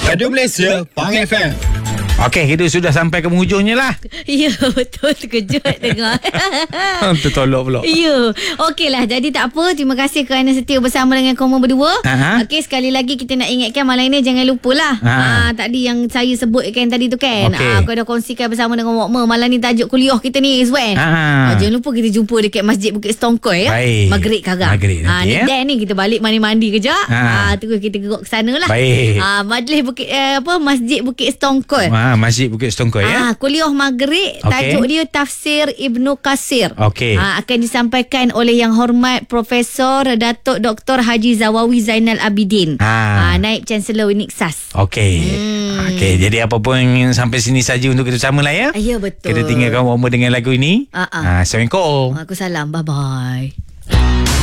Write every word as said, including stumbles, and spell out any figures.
Radio Malaysia, Pang F M. Okey, kita sudah sampai ke penghujungnya lah. Ya, betul. Terkejut dengar. Tertolok pula. Ya. Okeylah, jadi tak apa. Terima kasih kerana setia bersama dengan kamu berdua. Aha. Okey, sekali lagi kita nak ingatkan malam ini jangan lupalah. Ah, tadi yang saya sebutkan tadi tu kan. Okey. Ah, aku dah kongsikan bersama dengan Wokmer. Malam ni tajuk kuliah kita ni, Izwan. Ah, jangan lupa kita jumpa dekat Masjid Bukit Stongkoi ya. Baik. Maghrib sekarang. Maghrib Ah, nanti, ni ya. Dan ni kita balik mandi-mandi kejap. Ah, terus kita gerok ke sana lah. Baik. Ah, majlis Bukit eh, apa Masjid Bukit Stongkoi. Ah, Masjid Bukit Stongkoi ya. Ah, kuliah maghrib, Okey. tajuk dia Tafsir Ibnu Katsir. Okey. Ah, akan disampaikan oleh Yang Hormat Profesor Datuk Doktor Haji Zawawi Zainal Abidin. Ah. Ah, Naib Chancellor Uniksas. Okey. Hmm. Okey, jadi apa pun sampai sini saja untuk kita bersama lah ya. Ya, betul. Kita tinggalkan Wokmer dengan lagu ini. Ah, ah. Ah, Assalamualaikum. Aku salam. Bye-bye.